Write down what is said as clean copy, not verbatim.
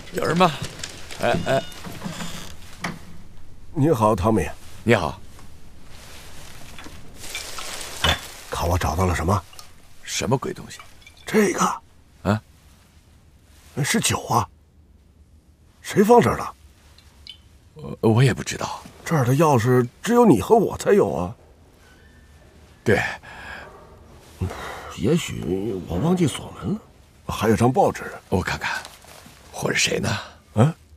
有人吗？哎， 你好，汤米。 你好。 哎，看我找到了什么？ 什么鬼东西？ 这个。 啊？ 是酒啊。谁放这儿的？ 我也不知道。 这儿的钥匙只有你和我才有啊。 对。 也许我忘记锁门了。还有张报纸， 我看看。或者谁呢？